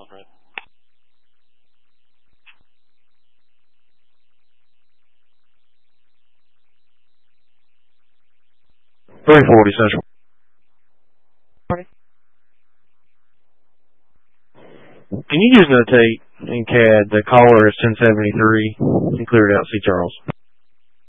miles, right? 340 Central. Can you just notate in CAD the caller is 1073 and clear it out, C. Charles?